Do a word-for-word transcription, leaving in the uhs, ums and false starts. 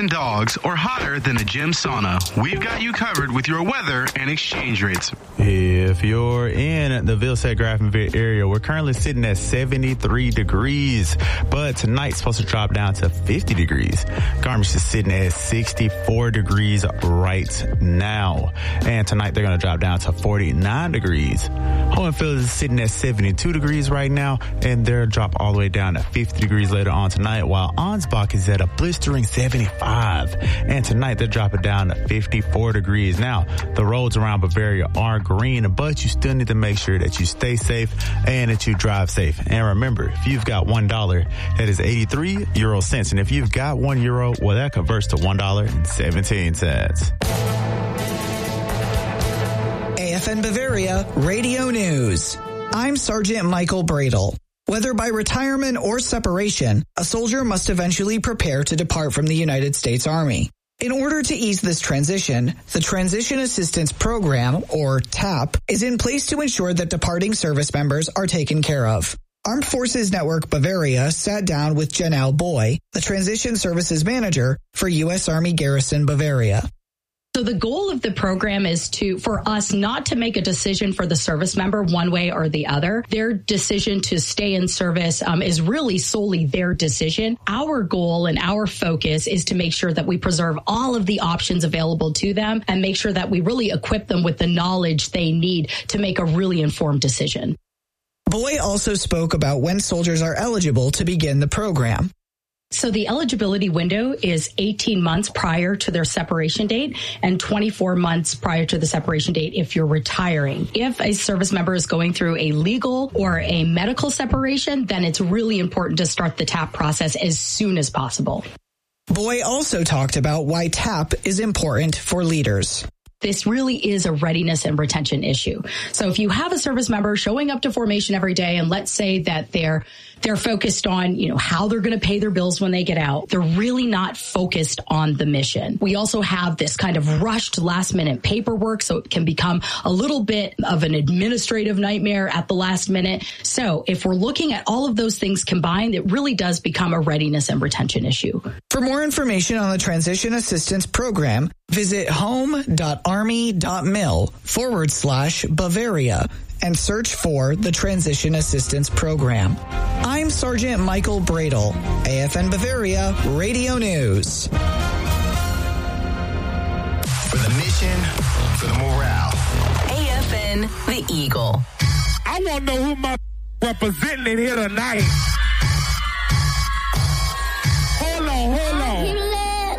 than dogs or hotter than a gym sauna. We've got you covered with your weather and exchange rates. If you're in the Vilsack Graftonville area, we're currently sitting at seventy-three degrees, but tonight's supposed to drop down to fifty degrees. Garmisch is sitting at sixty-four degrees right now, and tonight they're going to drop down to forty-nine degrees. Hohenfeld is sitting at seventy-two degrees right now, and they'll drop all the way down to fifty degrees later on tonight, while Ansbach is at a blistering seventy-five, and tonight they're dropping down to fifty-four degrees. Now, the roads around Bavaria are green, but you still need to make sure that you stay safe and that you drive safe. And remember, if you've got one dollar, that is eighty-three euro cents. And if you've got one euro, well, that converts to one dollar and seventeen cents. A F N Bavaria Radio News. I'm Sergeant Michael Bradle. Whether by retirement or separation, a soldier must eventually prepare to depart from the United States Army. In order to ease this transition, the Transition Assistance Program, or TAP, is in place to ensure that departing service members are taken care of. Armed Forces Network Bavaria sat down with Janelle Boy, the Transition Services Manager for U S Army Garrison Bavaria. So the goal of the program is to, for us not to make a decision for the service member one way or the other. Their decision to stay in service um, is really solely their decision. Our goal and our focus is to make sure that we preserve all of the options available to them and make sure that we really equip them with the knowledge they need to make a really informed decision. Boy also spoke about when soldiers are eligible to begin the program. So the eligibility window is eighteen months prior to their separation date and twenty-four months prior to the separation date if you're retiring. If a service member is going through a legal or a medical separation, then it's really important to start the TAP process as soon as possible. Boy also talked about why TAP is important for leaders. This really is a readiness and retention issue. So if you have a service member showing up to formation every day, and let's say that they're they're focused on, you know, how they're going to pay their bills when they get out, they're really not focused on the mission. We also have this kind of rushed last minute paperwork, so it can become a little bit of an administrative nightmare at the last minute. So if we're looking at all of those things combined, it really does become a readiness and retention issue. For more information on the Transition Assistance Program, visit home.army.mil forward slash Bavaria and search for the Transition Assistance Program. I'm Sergeant Michael Bradle, A F N Bavaria Radio News. For the mission, for the morale. A F N, the Eagle. I want to know who my representing here tonight.